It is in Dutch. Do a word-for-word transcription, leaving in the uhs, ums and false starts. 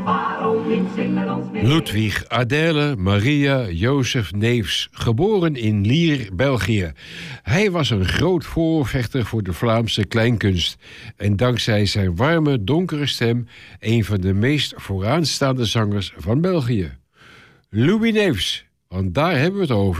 Ludwig Adèle Maria Jozef Neefs, geboren in Lier, België. Hij was een groot voorvechter voor de Vlaamse kleinkunst en dankzij zijn warme, donkere stem een van de meest vooraanstaande zangers van België. Louis Neefs, want daar hebben we het over.